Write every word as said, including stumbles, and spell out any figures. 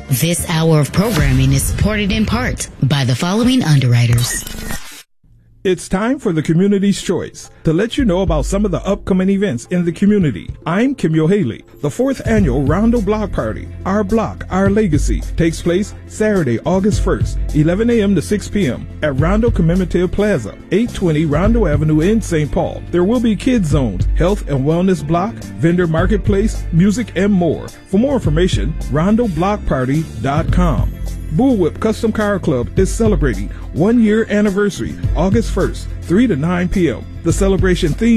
This hour of programming is supported in part by the following underwriters. It's time for the Community's Choice to let you know about some of the upcoming events in the community. I'm Kimyo Haley. The fourth annual Rondo Block Party, Our Block, Our Legacy, takes place Saturday, August first, eleven a.m. to six p.m. at Rondo Commemorative Plaza, eight twenty Rondo Avenue in Saint Paul. There will be kids zones, health and wellness block, vendor marketplace, music, and more. For more information, rondo block party dot com. Bullwhip Custom Car Club is celebrating one year anniversary, August first, three to nine p.m. The celebration theme